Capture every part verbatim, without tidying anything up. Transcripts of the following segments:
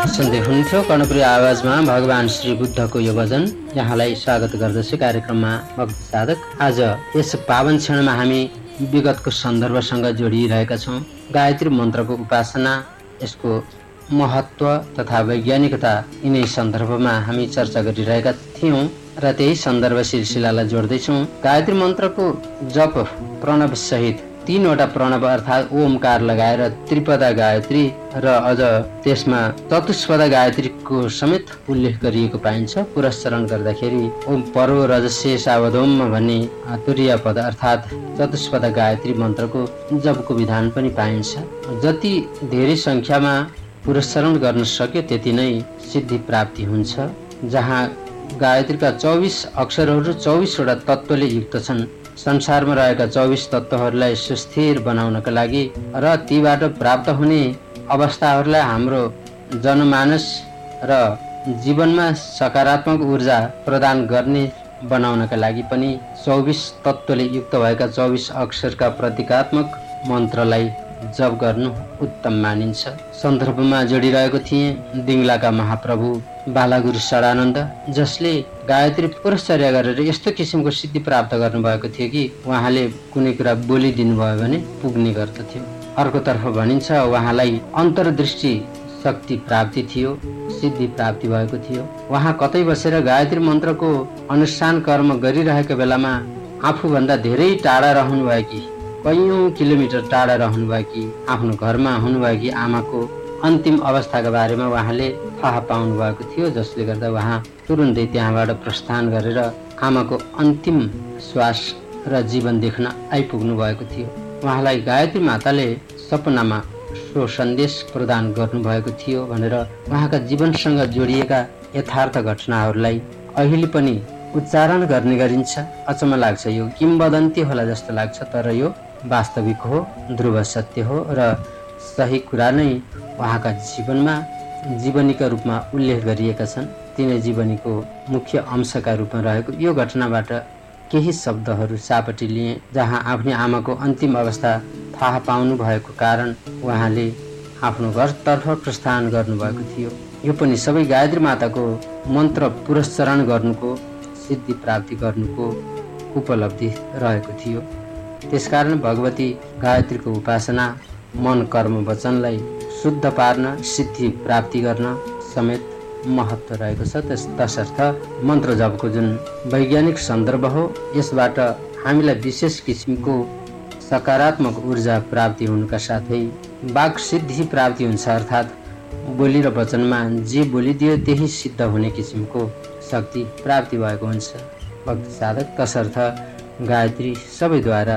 सुन्दै हुनुहुन्थ्यो कर्णप्रिय आवाजमा भगवान श्री बुद्धको यो भजन। यहाँलाई स्वागत गर्दछु कार्यक्रममा भक्ति साधक। आज यस पावन क्षणमा हामी विगतको सन्दर्भसँग जोडिरहेका छौँ। गायत्री मन्त्रको उपासना, यसको महत्त्व तथा वैज्ञानिकता, यिनै सन्दर्भमा हामी चर्चा गरिरहेका थियौँ र त्यही सन्दर्भ सिलसिलालाई जोड्दैछौँ। गायत्री मन्त्रको जप प्रणव सहित तीनवटा प्रणव अर्थात् ओमकार लगाएर त्रिपदा गायत्री र अझ त्यसमा चतुष्पदा गायत्रीको समेत उल्लेख गरिएको पाइन्छ। पुरस्चरण गर्दाखेरि ओम पर्व रजसे सावधोम भन्ने तुरीय पद अर्थात् चतुष्पदा गायत्री मन्त्रको जपको विधान पनि पाइन्छ। जति धेरै सङ्ख्यामा पुरस्चरण गर्न सक्यो त्यति नै सिद्धि प्राप्ति हुन्छ। जहाँ गायत्रीका चौबिस अक्षरहरू चौबिसवटा तत्त्वले युक्त छन्। संसारमा रहेका चौबिस तत्त्वहरूलाई सुस्थिर बनाउनका लागि र तीबाट प्राप्त हुने अवस्थाहरूलाई हाम्रो जनमानस र जीवनमा सकारात्मक ऊर्जा प्रदान गर्ने बनाउनका लागि पनि चौबिस तत्त्वले युक्त भएका चौबिस अक्षरका प्रतीकात्मक मन्त्रलाई जप गर्नु उत्तम मानिन्छ। सन्दर्भमा जोडिरहेको थिएँ दिङ्लाका महाप्रभु बालागुरु षडानन्द, जसले गायत्री पुरश्चर्या गरेर यस्तो किसिमको सिद्धि प्राप्त गर्नुभएको थियो कि उहाँले कुनै कुरा बोलिदिनु भयो भने पुग्ने गर्दथ्यो। अर्कोतर्फ भनिन्छ उहाँलाई अन्तर्दृष्टि शक्ति प्राप्ति थियो, सिद्धि प्राप्ति भएको थियो। उहाँ कतै बसेर गायत्री मन्त्रको अनुष्ठान कर्म गरिरहेको बेलामा आफूभन्दा धेरै टाढा रहनुभएकी, कैयौँ किलोमिटर टाढा रहनुभएकी, आफ्नो घरमा हुनुभएकी आमाको अन्तिम अवस्थाका बारेमा उहाँले थाहा पाउनु भएको थियो, जसले गर्दा उहाँ तुरुन्तै त्यहाँबाट प्रस्थान गरेर आमाको अन्तिम श्वास र जीवन देख्न आइपुग्नु भएको थियो। उहाँलाई गायत्री माताले सपनामा सो सन्देश प्रदान गर्नुभएको थियो भनेर उहाँका जीवनसँग जोडिएका यथार्थ घटनाहरूलाई अहिले पनि उच्चारण गर्ने गरिन्छ। अचम्म लाग्छ, यो किम्वदन्ती होला जस्तो लाग्छ, तर यो वास्तविक हो, ध्रुव सत्य हो र सही कुरा नै उहाँका जीवनमा जीवनीका रूपमा उल्लेख गरिएका छन्। तिनै जीवनीको मुख्य अंशका रूपमा रहेको यो घटनाबाट केही शब्दहरू सापटी लिए। जहाँ आफ्नै आमाको अन्तिम अवस्था थाहा पाउनु भएको कारण उहाँले आफ्नो घरतर्फ प्रस्थान गर्नुभएको थियो। यो पनि सबै गायत्री माताको मन्त्र पुरस्चरण गर्नुको, सिद्धि प्राप्ति गर्नुको उपलब्धि रहेको थियो। त्यसकारण भगवती गायत्रीको उपासना मन कर्म वचनलाई शुद्ध पार्न, सिद्धि प्राप्ति गर्न समेत महत्त्व रहेको छ। त्यस तसर्थ मन्त्र जपको जुन वैज्ञानिक सन्दर्भ हो, यसबाट हामीलाई विशेष किसिमको सकारात्मक ऊर्जा प्राप्ति हुनुका साथै वाक् सिद्धि प्राप्ति हुन्छ। अर्थात् बोली र वचनमा जे बोलिदियो त्यही सिद्ध हुने किसिमको शक्ति प्राप्ति भएको हुन्छ भक्ति साधक। तसर्थ गायत्री सबैद्वारा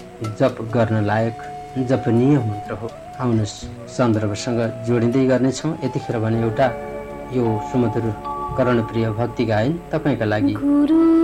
जप गर्न लायक जपनीय मन्त्र हो। आउनुहोस् सन्दर्भसँग जोडिँदै गर्नेछौँ। यतिखेर भने एउटा यो सुमधुर कर्णप्रिय भक्ति गायन तपाईँका लागि।